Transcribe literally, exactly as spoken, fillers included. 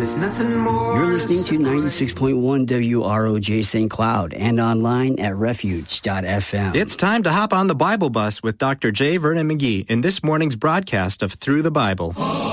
There's nothing more. You're listening to ninety-six point one W R O J Saint Cloud and online at refuge dot f m. It's time to hop on the Bible bus with Doctor J. Vernon McGee in this morning's broadcast of Through the Bible.